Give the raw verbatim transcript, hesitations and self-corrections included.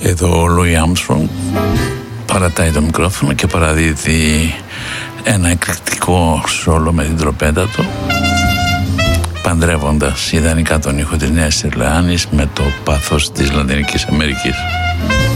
Εδώ ο Λούι Άρμστρονγκ παρατάει το μικρόφωνο και παραδίδει ένα εκρηκτικό σόλο με την τροπέτα του, παντρεύοντας ιδανικά τον ήχο της Νέας Ορλεάνης με το πάθος της Λατινικής Αμερικής.